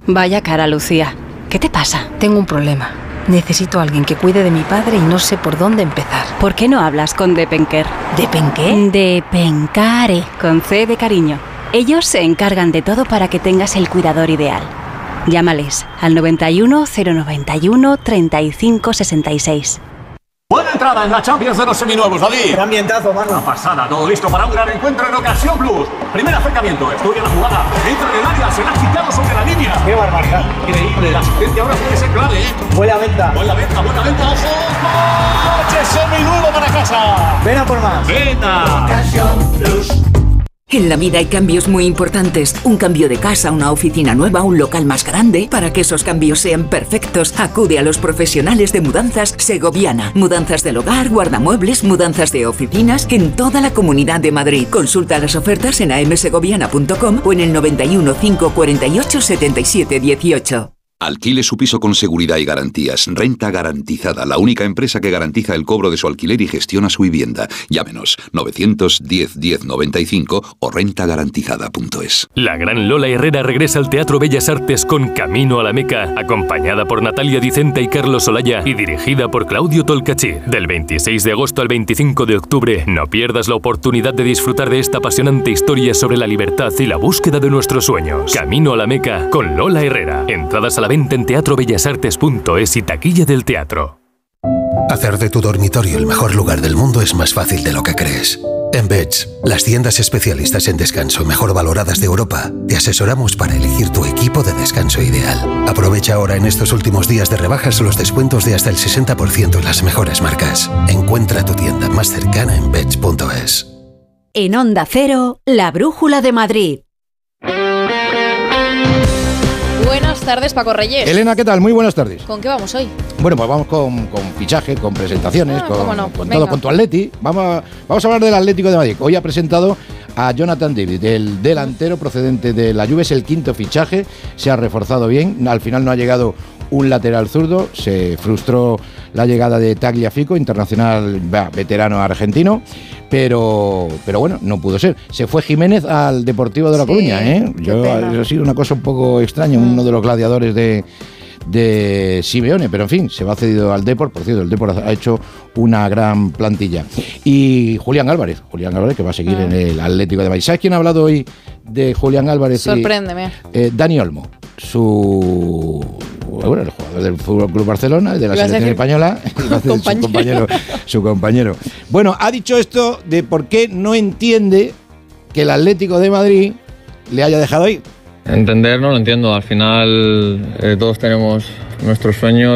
Vaya cara, Lucía. ¿Qué te pasa? Tengo un problema. Necesito a alguien que cuide de mi padre y no sé por dónde empezar. ¿Por qué no hablas con Depenker? ¿Depenqué? Depencare, con C de cariño. Ellos se encargan de todo para que tengas el cuidador ideal. Llámales al 91 091 35 66. Buena entrada en la Champions de los seminuevos, David. Qué ambientazo, mano. Una pasada, todo listo para un gran encuentro en Ocasión Plus. Primer acercamiento, estudia la jugada, entra en el área, se la ha quitado sobre la línea. Qué barbaridad. Increíble, la asistencia ahora puede ser clave, Buena venta. Buena venta, ojo. ¡Coche seminuevo para casa! Ven a por más. ¡Venta! Ocasión Plus. En la vida hay cambios muy importantes. Un cambio de casa, una oficina nueva, un local más grande. Para que esos cambios sean perfectos, acude a los profesionales de Mudanzas Segoviana. Mudanzas del hogar, guardamuebles, mudanzas de oficinas en toda la Comunidad de Madrid. Consulta las ofertas en amsegoviana.com o en el 91 548 77 18. Alquile su piso con seguridad y garantías. Renta Garantizada, la única empresa que garantiza el cobro de su alquiler y gestiona su vivienda. Llámenos 910 10 95 o rentagarantizada.es. La gran Lola Herrera regresa al Teatro Bellas Artes con Camino a la Meca, acompañada por Natalia Dicenta y Carlos Olaya y dirigida por Claudio Tolcachir. Del 26 de agosto al 25 de octubre, no pierdas la oportunidad de disfrutar de esta apasionante historia sobre la libertad y la búsqueda de nuestros sueños. Camino a la Meca con Lola Herrera. Entradas a la venta en teatrobellasartes.es y taquilla del teatro. Hacer de tu dormitorio el mejor lugar del mundo es más fácil de lo que crees. En Beds, las tiendas especialistas en descanso mejor valoradas de Europa, te asesoramos para elegir tu equipo de descanso ideal. Aprovecha ahora en estos últimos días de rebajas los descuentos de hasta el 60% en las mejores marcas. Encuentra tu tienda más cercana en beds.es. En Onda Cero, La Brújula de Madrid. Buenas tardes, Paco Reyes. Elena, ¿qué tal? Muy buenas tardes. ¿Con qué vamos hoy? Bueno, pues vamos con fichaje, con presentaciones, con Venga. todo, con tu Atleti. Vamos a hablar del Atlético de Madrid. Hoy ha presentado a Jonathan David, el delantero procedente de la Juve. Es el quinto fichaje, se ha reforzado bien. Al final no ha llegado un lateral zurdo, se frustró la llegada de Tagliafico, internacional veterano argentino, pero bueno, no pudo ser. Se fue Jiménez al Deportivo de La Coruña, ¿eh? Ha sido una cosa un poco extraña, uno de los gladiadores de Simeone, pero en fin, se va cedido al Depor. Por cierto, el Depor ha hecho una gran plantilla. Y Julián Álvarez, que va a seguir en el Atlético de Madrid. ¿Sabes quién ha hablado hoy de Julián Álvarez? Sorpréndeme. Dani Olmo, el jugador del Fútbol Club Barcelona, de la selección española, su compañero. Bueno, ha dicho esto de por qué no entiende que el Atlético de Madrid le haya dejado ir. Entender no lo entiendo, al final todos tenemos nuestros sueños.